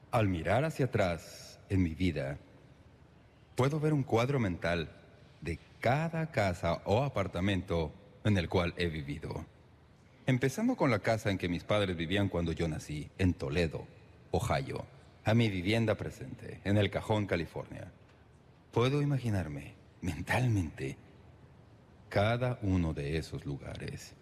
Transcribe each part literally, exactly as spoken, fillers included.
Al mirar hacia atrás en mi vida, puedo ver un cuadro mental de cada casa o apartamento en el cual he vivido. Empezando con la casa en que mis padres vivían cuando yo nací, en Toledo, Ohio, a mi vivienda presente, en El Cajón, California. Puedo imaginarme, mentalmente, cada uno de esos lugares.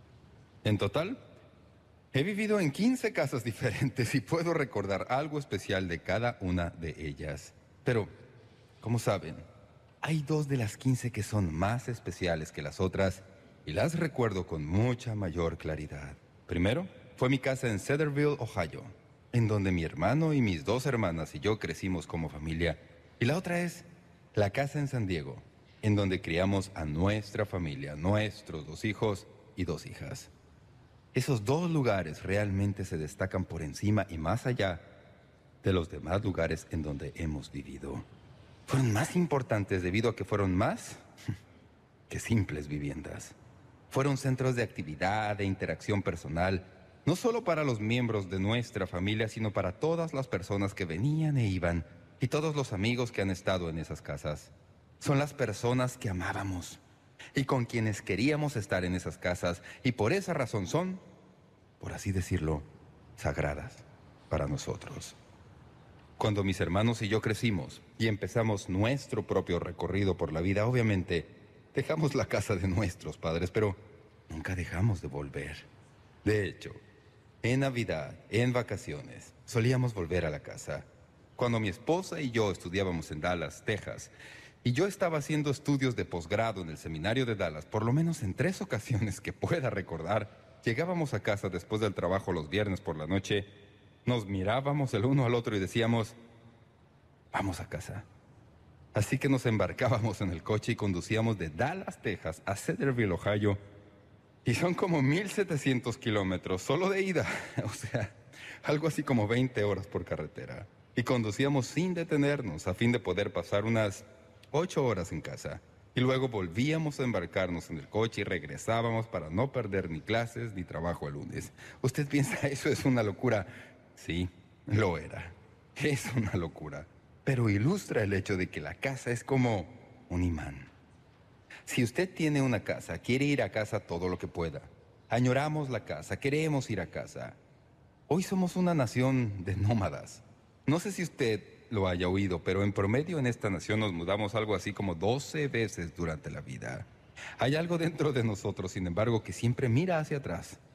En total, he vivido en quince casas diferentes y puedo recordar algo especial de cada una de ellas. Pero, como saben, hay dos de las quince que son más especiales que las otras y las recuerdo con mucha mayor claridad. Primero, fue mi casa en Cedarville, Ohio, en donde mi hermano y mis dos hermanas y yo crecimos como familia. Y la otra es la casa en San Diego, en donde criamos a nuestra familia, nuestros dos hijos y dos hijas. Esos dos lugares realmente se destacan por encima y más allá de los demás lugares en donde hemos vivido. Fueron más importantes debido a que fueron más que simples viviendas. Fueron centros de actividad, de interacción personal, no solo para los miembros de nuestra familia, sino para todas las personas que venían e iban y todos los amigos que han estado en esas casas. Son las personas que amábamos y con quienes queríamos estar en esas casas, y por esa razón son, por así decirlo, sagradas para nosotros. Cuando mis hermanos y yo crecimos y empezamos nuestro propio recorrido por la vida, obviamente dejamos la casa de nuestros padres, pero nunca dejamos de volver. De hecho, en Navidad, en vacaciones, solíamos volver a la casa. Cuando mi esposa y yo estudiábamos en Dallas, Texas, y yo estaba haciendo estudios de posgrado en el seminario de Dallas, por lo menos en tres ocasiones que pueda recordar, llegábamos a casa después del trabajo los viernes por la noche, nos mirábamos el uno al otro y decíamos, vamos a casa. Así que nos embarcábamos en el coche y conducíamos de Dallas, Texas, a Cedarville, Ohio, y son como mil setecientos kilómetros solo de ida, o sea, algo así como veinte horas por carretera. Y conducíamos sin detenernos a fin de poder pasar unas ocho horas en casa. Y luego volvíamos a embarcarnos en el coche y regresábamos para no perder ni clases ni trabajo el lunes. ¿Usted piensa eso es una locura? Sí, lo era. Es una locura. Pero ilustra el hecho de que la casa es como un imán. Si usted tiene una casa, quiere ir a casa todo lo que pueda. Añoramos la casa, queremos ir a casa. Hoy somos una nación de nómadas. No sé si usted lo haya oído, pero en promedio en esta nación nos mudamos algo así como doce veces durante la vida. Hay algo dentro de nosotros, sin embargo, que siempre mira hacia atrás.